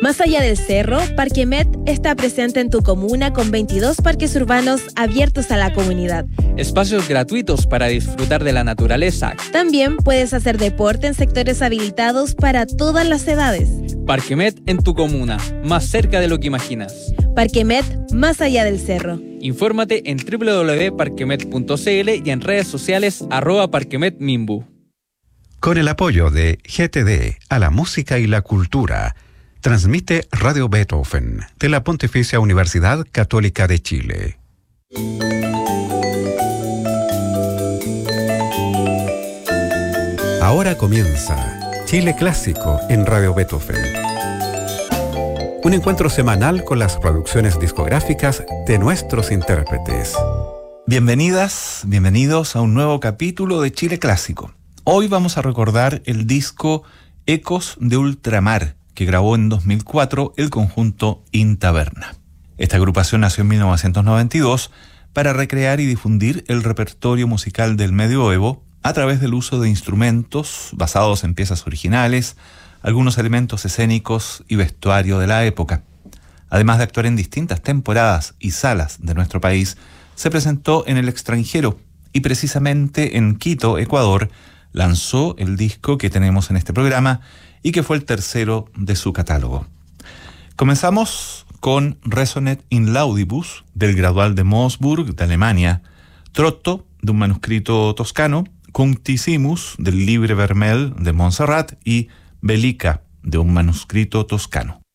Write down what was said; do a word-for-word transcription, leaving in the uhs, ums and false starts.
Más allá del cerro, Parquemet está presente en tu comuna con veintidós parques urbanos abiertos a la comunidad. Espacios gratuitos para disfrutar de la naturaleza. También puedes hacer deporte en sectores habilitados para todas las edades. Parquemet en tu comuna, más cerca de lo que imaginas. Parquemet, más allá del cerro. Infórmate en doble u doble u doble u punto parquemet punto c l y en redes sociales arroba parquemetmimbu. Con el apoyo de G T D a la música y la cultura, transmite Radio Beethoven de la Pontificia Universidad Católica de Chile. Ahora comienza Chile Clásico en Radio Beethoven. Un encuentro semanal con las producciones discográficas de nuestros intérpretes. Bienvenidas, bienvenidos a un nuevo capítulo de Chile Clásico. Hoy vamos a recordar el disco Ecos de Ultramar, que grabó en dos mil cuatro el conjunto In Taverna. Esta agrupación nació en mil novecientos noventa y dos para recrear y difundir el repertorio musical del medioevo a través del uso de instrumentos basados en piezas originales, algunos elementos escénicos y vestuario de la época. Además de actuar en distintas temporadas y salas de nuestro país, se presentó en el extranjero y precisamente en Quito, Ecuador, lanzó el disco que tenemos en este programa y que fue el tercero de su catálogo. Comenzamos con Resonet in Laudibus, del Gradual de Moosburg, de Alemania, Trotto, de un manuscrito toscano, Cunctisimus, del Libre Vermel, de Montserrat, y Bellica, de un manuscrito toscano.